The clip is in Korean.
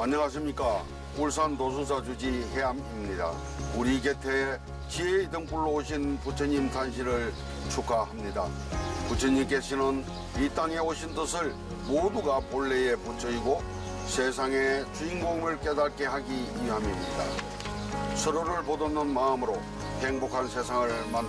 안녕하십니까. 울산 도순사 주지 해암입니다. 우리 곁에 지혜의 등불로 오신 부처님 탄신을 축하합니다. 부처님께서는 이 땅에 오신 뜻을 모두가 본래의 부처이고 세상의 주인공을 깨닫게 하기 위함입니다. 서로를 보듬는 마음으로 행복한 세상을 만들어